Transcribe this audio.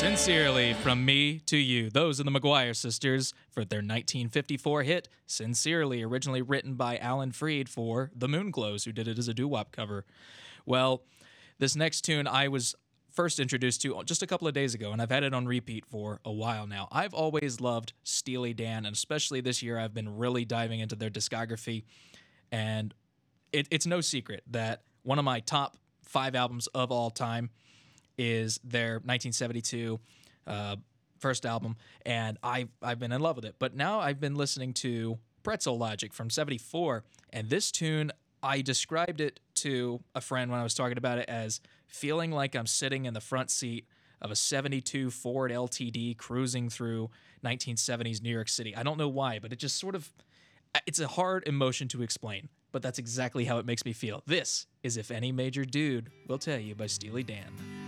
Sincerely from me to you. Those are the McGuire sisters for their 1954 hit, Sincerely, originally written by Alan Freed for The Moonglows, who did it as a doo-wop cover. Well, this next tune I was first introduced to just a couple of days ago, and I've had it on repeat for a while now. I've always loved Steely Dan, and especially this year I've been really diving into their discography, and it's no secret that one of my top 5 albums of all time is their 1972 first album, and I've been in love with it. But now I've been listening to Pretzel Logic from '74, and this tune, I described it to a friend when I was talking about it as feeling like I'm sitting in the front seat of a '72 Ford LTD cruising through 1970s New York City. I don't know why, but it just sort of, it's a hard emotion to explain, but that's exactly how it makes me feel. This is If Any Major Dude Will Tell You by Steely Dan.